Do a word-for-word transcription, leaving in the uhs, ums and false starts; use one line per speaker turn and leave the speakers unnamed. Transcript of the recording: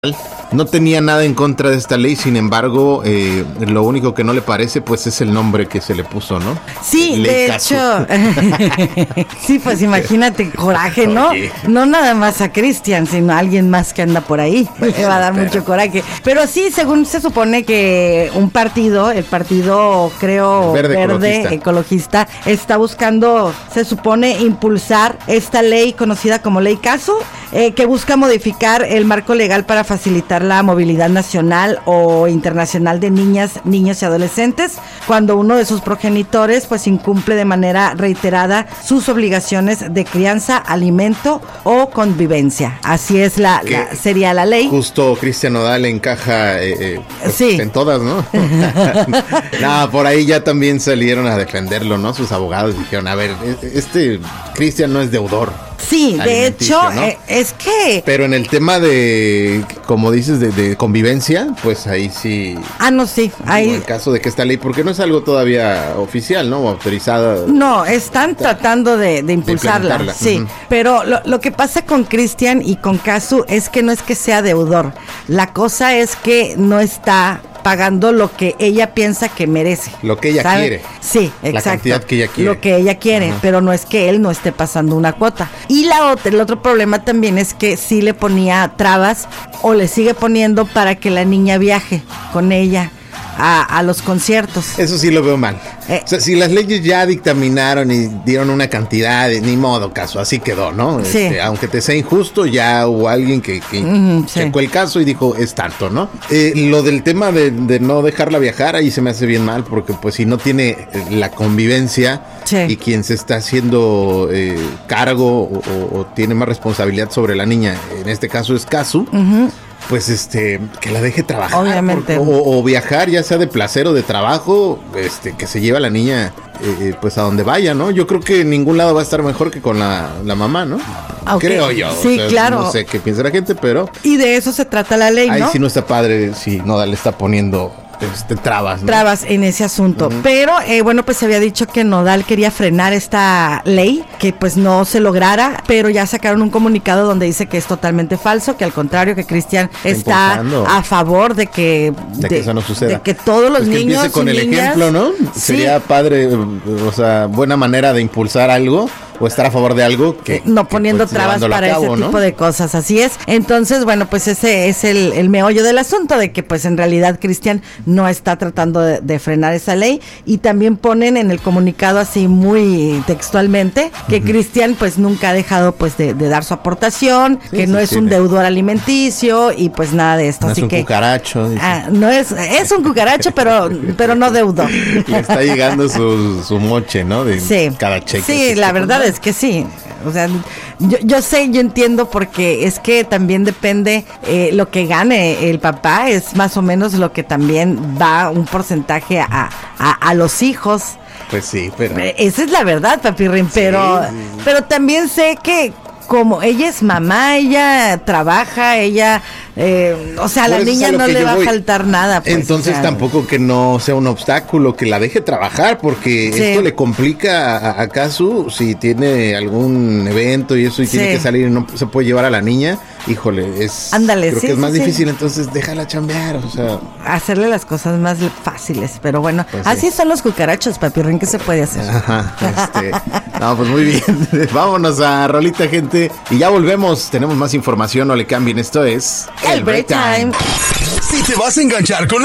No tenía nada en contra de esta ley, sin embargo, eh, lo único que no le parece, pues, es el nombre que se le puso, ¿no?
Sí,
ley
de
Casu.
hecho. Sí, pues imagínate, coraje, ¿no?
Oye.
No nada más a Cristian, sino a alguien más que anda por ahí. Le va a dar
pero-
mucho coraje. Pero sí, según se supone que un partido, el partido, creo,
Verde
verde,
ecologista.
ecologista, está buscando, se supone, impulsar esta ley conocida como Ley Casu, eh, que busca modificar el marco legal para facilitar la movilidad nacional o internacional de niñas, niños y adolescentes cuando uno de sus progenitores pues incumple de manera reiterada sus obligaciones de crianza, alimento o convivencia. Así es la,
Que
la sería la ley.
Justo Cristian Nodal encaja eh, eh, pues,
Sí.
en todas, ¿no? No, por ahí ya también salieron a defenderlo, ¿no? Sus abogados dijeron, a ver, e- este Cristian no es deudor.
Sí, de
alimenticio,
hecho,
¿no?
eh, es que...
Pero en el tema de, como dices, de, de convivencia, pues ahí sí...
Ah, no, sí,
En
ahí...
el caso de que esta ley, porque no es algo todavía oficial, ¿no? O autorizada.
No, están tratando de, de impulsarla,
implementarla,
sí.
ujú.
Pero lo, lo que pasa con Cristian y con Casu es que no es que sea deudor. La cosa es que no está pagando lo que ella piensa que merece.
Lo que ella
¿sabe?
quiere.
Sí,
La
exacto.
cantidad que ella quiere.
Lo que ella quiere,
Ajá.
pero no es que él no esté pasando una cuota. Y la otra, el otro problema también es que sí le ponía trabas o le sigue poniendo para que la niña viaje con ella a, a los conciertos.
Eso sí lo veo mal.
Eh.
O sea, si las leyes ya dictaminaron y dieron una cantidad, de, ni modo caso, así quedó, ¿no?
Sí.
Este, aunque te sea injusto, ya hubo alguien que, que
Ujú, sí.
checó el caso y dijo, es tanto, ¿no? Eh, lo del tema de, de no dejarla viajar, ahí se me hace bien mal, porque pues si no tiene eh, la convivencia
Sí.
y quien se está haciendo eh, cargo o, o- o tiene más responsabilidad sobre la niña, en este caso es Casu, pues este, que la deje trabajar.
Obviamente.
porque- o, o viajar, ya sea de placer o de trabajo, este, que se lleve a la niña, eh, eh, pues a donde vaya, ¿no? Yo creo que en ningún lado va a estar mejor que con la, la mamá, ¿no?
Ok.
Creo yo.
Sí, claro.
No sé qué piensa la gente, pero
Y de eso se trata la ley,
ahí
¿no?
sí no está padre si no le está poniendo este, trabas, ¿no?
Trabas en ese asunto. Pero, eh, bueno, pues se había dicho que Nodal quería frenar esta ley, que pues no se lograra, pero ya sacaron un comunicado donde dice que es totalmente falso, que al contrario, que Cristian está
impulsando.
a favor de que...
De que eso no suceda.
De que todos los
Pues que
niños
empiece con
y
el
niñas-
ejemplo, ¿no?
Sí.
Sería padre, eh, o sea, buena manera de impulsar algo o estar a favor de algo que...
no
que,
poniendo
pues,
trabas
llevándolo a
para
cabo,
ese
¿no?
tipo de cosas, así es. Entonces, bueno, pues ese es el, el meollo del asunto, de que pues en realidad Cristian no está tratando de, de frenar esa ley, y también ponen en el comunicado así muy textualmente que Cristian pues nunca ha dejado pues de, de dar su aportación,
Sí,
que
sí,
no es
sí,
un
de-
deudor alimenticio y pues nada de esto,
No es
así
un
que
cucaracho. dice.
ah, no es, es un cucaracho, pero, pero no deudor.
Le está llegando su, su moche, ¿no? De
Sí,
cada cheque.
sí,
Así
la
que,
verdad
pues,
es que sí. O sea, yo, yo sé, yo entiendo, porque es que también depende eh, lo que gane el papá, es más o menos lo que también va un porcentaje a, a, a los hijos.
Pues sí, pero...
Eh, Esa es la verdad, papirrín, pero,
sí, sí.
pero también sé que como ella es mamá, ella trabaja, ella, eh, o sea, a
Por
la
eso es
niña
a lo
no
que
le
yo
va
voy.
a faltar nada. Pues,
Entonces
o sea,
tampoco que no sea un obstáculo, que la deje trabajar, porque
Sí.
esto le complica a, a Casu si tiene algún evento y eso y tiene
Sí.
que salir y no se puede llevar a la niña. Híjole, es...
Ándale,
creo
sí,
que es
sí,
más
sí.
difícil, entonces déjala chambear, o sea...
hacerle las cosas más fáciles, pero bueno,
Pues sí.
así son los cucarachos, papirrín, ¿qué se puede hacer?
Ajá, este, no, pues muy bien. Vámonos a rolita, gente. Y ya volvemos. Tenemos más información, no le cambien. Esto es
El Break Time.
Si te vas a enganchar con